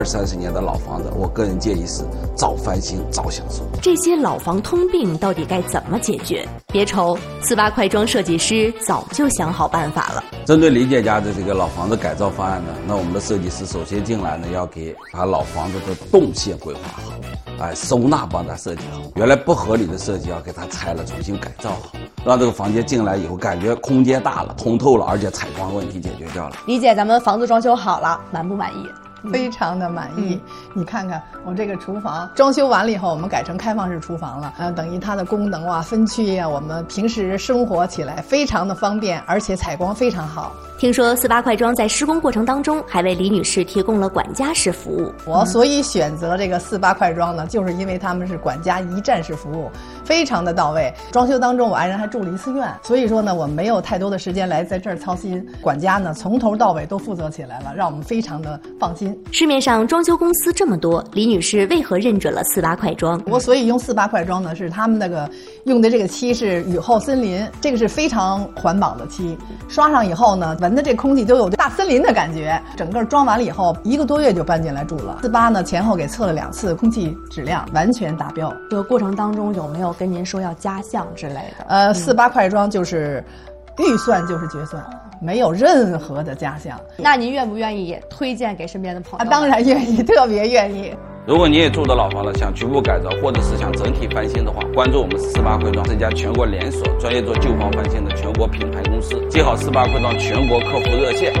20-30年的老房子，我个人建议是早翻新早享受。 这些老房通病到底该怎么解决？别愁，48快装设计师早就想好办法了。 针对理解家的这个老房子改造方案呢，那我们的设计师首先进来呢，要把老房子的动线规划好，收纳帮他设计好，原来不合理的设计要给他拆了，重新改造好，让这个房间进来以后感觉空间大了，通透了，而且采光问题解决掉了。 理解，咱们房子装修好了，满不满意？ 非常的满意。你看看我这个厨房装修完了以后，我们改成开放式厨房了，等于它的功能啊、分区啊，我们平时生活起来非常的方便，而且采光非常好。 听说48快装在施工过程当中还为李女士提供了管家式服务。 我所以选择这个48快装呢，就是因为他们是管家一站式服务，非常的到位。装修当中我爱人还住了1次院，所以说呢，我没有太多的时间来在这儿操心，管家呢从头到尾都负责起来了，让我们非常的放心。 市面上装修公司这么多，李女士为何认准了48快装？ 我所以用48快装呢，是他们那个用的这个漆是雨后森林，这个是非常环保的漆，刷上以后呢，闻的这空气都有大森林的感觉。整个装完了以后1个多月就搬进来住了。48呢前后给测了2次空气质量，完全达标。 这个过程当中有没有跟您说要加项之类的 ？48快装就是预算就是决算，没有任何的加项。 那您愿不愿意也推荐给身边的朋友？ 当然愿意，特别愿意。 如果你也住的老房子想局部改造，或者是想整体翻新的话，关注我们48快装，这家全国连锁专业做旧房翻新的全国品牌公司。记好48快装全国客服热线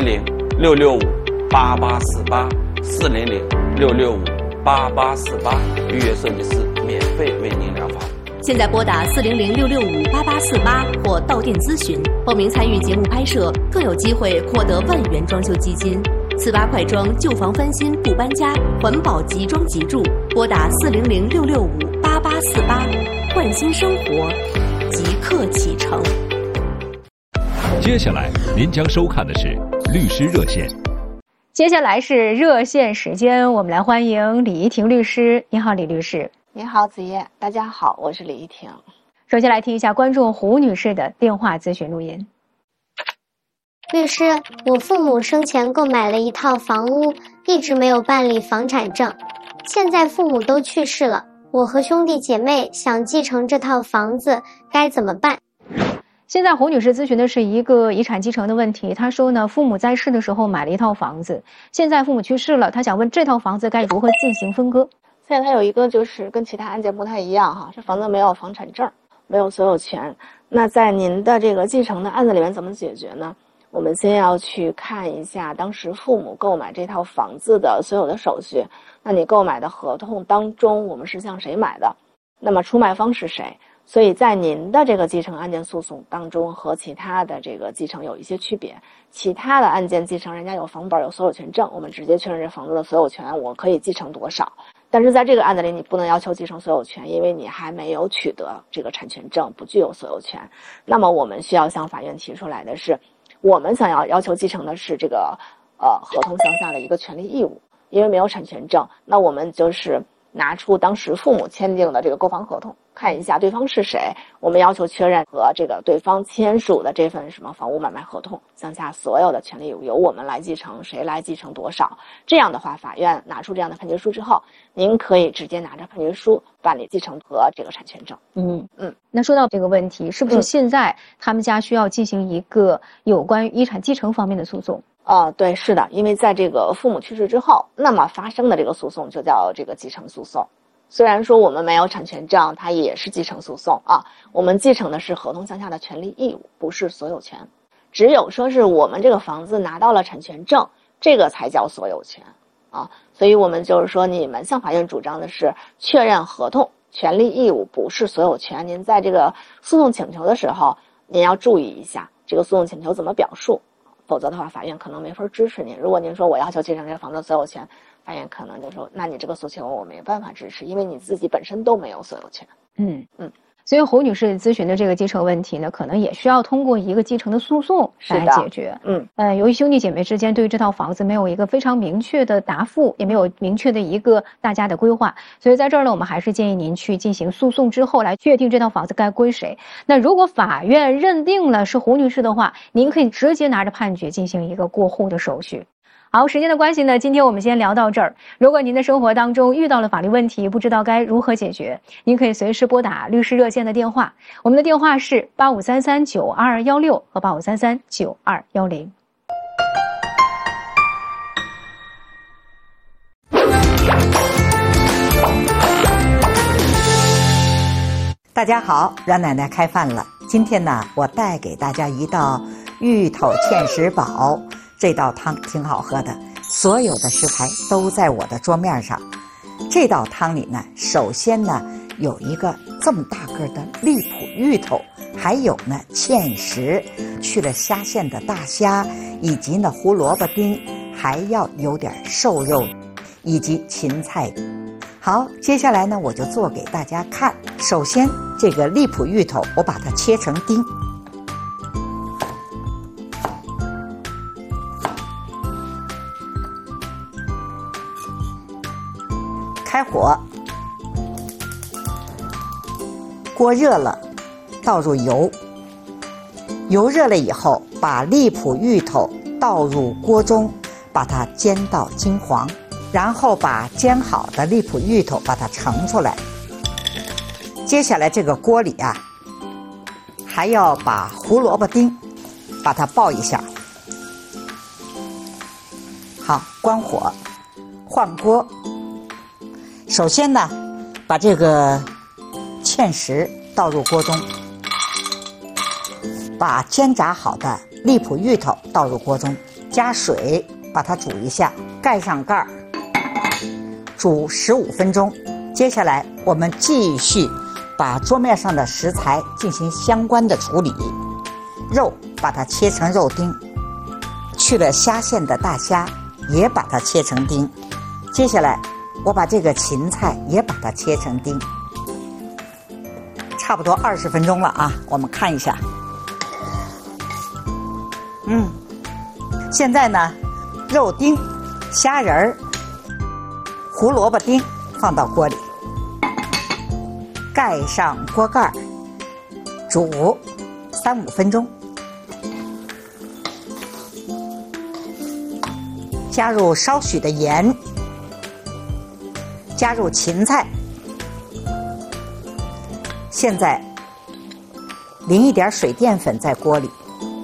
400-665-8848，400-665-8848，预约设计师免费为您量房。 现在拨打400-665-8848或到店咨询，报名参与节目拍摄，更有机会获得万元装修基金。48快装旧房翻新不搬家，环保即装即住。拨打400-665-8848，焕新生活，即刻启程。 接下来您将收看的是律师热线。 接下来是热线时间，我们来欢迎李怡婷律师。你好，李律师。 你好，子叶。大家好，我是李怡婷。 首先来听一下观众胡女士的电话咨询录音。 律师，我父母生前购买了一套房屋，一直没有办理房产证。现在父母都去世了，我和兄弟姐妹想继承这套房子，该怎么办？ 现在胡女士咨询的是一个遗产继承的问题。她说呢，父母在世的时候买了一套房子，现在父母去世了，她想问这套房子该如何进行分割。 现在它有一个就是跟其他案件不太一样哈，这房子没有房产证，没有所有权。那在您的这个继承的案子里面怎么解决呢？我们先要去看一下当时父母购买这套房子的所有的手续。那你购买的合同当中，我们是向谁买的？那么出卖方是谁？所以在您的这个继承案件诉讼当中和其他的这个继承有一些区别。其他的案件继承人家有房本有所有权证，我们直接确认这房子的所有权，我可以继承多少。但是在这个案子里，你不能要求继承所有权，因为你还没有取得这个产权证，不具有所有权。那么我们需要向法院提出来的是，我们想要求继承的是这个合同项下的一个权利义务，因为没有产权证，那我们就是拿出当时父母签订的这个购房合同，看一下对方是谁，我们要求确认和这个对方签署的这份什么房屋买卖合同项下所有的权利义务由我们来继承，谁来继承多少。这样的话，法院拿出这样的判决书之后，您可以直接拿着判决书办理继承和这个产权证。 那说到这个问题，是不是现在他们家需要进行一个有关于遗产继承方面的诉讼？ 对，是的，因为在这个父母去世之后，那么发生的这个诉讼就叫这个继承诉讼。虽然说我们没有产权证，它也是继承诉讼啊。我们继承的是合同项下的权利义务，不是所有权。只有说是我们这个房子拿到了产权证，这个才叫所有权啊。所以我们就是说，你们向法院主张的是确认合同权利义务不是所有权。您在这个诉讼请求的时候，您要注意一下这个诉讼请求怎么表述，否则的话，法院可能没法支持您。如果您说我要求继承这个房子所有权，法院可能就说，那你这个诉求我没办法支持，因为你自己本身都没有所有权。 所以胡女士咨询的这个继承问题呢，可能也需要通过一个继承的诉讼来解决。由于兄弟姐妹之间对于这套房子没有一个非常明确的答复，也没有明确的一个大家的规划，所以在这儿呢，我们还是建议您去进行诉讼之后来确定这套房子该归谁。那如果法院认定了是胡女士的话，您可以直接拿着判决进行一个过户的手续。 好，时间的关系呢，今天我们先聊到这儿。如果您的生活当中遇到了法律问题，不知道该如何解决，您可以随时拨打律师热线的电话，我们的电话是8533-9216和8533-9210。 大家好，阮奶奶开饭了。今天呢，我带给大家一道芋头芡实煲，这道汤挺好喝的。所有的食材都在我的桌面上。这道汤里呢，首先呢有一个这么大个的荔浦芋头，还有呢芡实，去了虾线的大虾，以及呢胡萝卜丁，还要有点瘦肉，以及芹菜。好，接下来呢，我就做给大家看。首先，这个荔浦芋头，我把它切成丁，开火，锅热了，倒入油，油热了以后，把荔浦芋头倒入锅中，把它煎到金黄。然后把煎好的荔浦芋头把它盛出来。接下来这个锅里啊，还要把胡萝卜丁把它爆一下。好，关火，换锅。首先呢，把这个芡实倒入锅中，把煎炸好的荔浦芋头倒入锅中，加水把它煮一下，盖上盖儿。煮15分钟，接下来我们继续把桌面上的食材进行相关的处理。肉把它切成肉丁，去了虾线的大虾也把它切成丁。接下来我把这个芹菜也把它切成丁。差不多20分钟了啊，我们看一下。现在呢，肉丁、虾仁儿、胡萝卜丁放到锅里，盖上锅盖，煮3-5分钟。加入少许的盐，加入芹菜，现在淋一点水淀粉在锅里，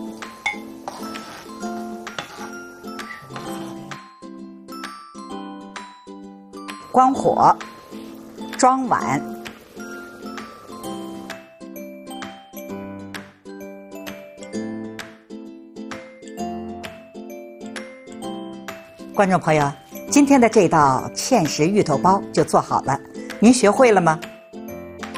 关火，装碗。观众朋友，今天的这道芡实芋头包就做好了，您学会了吗？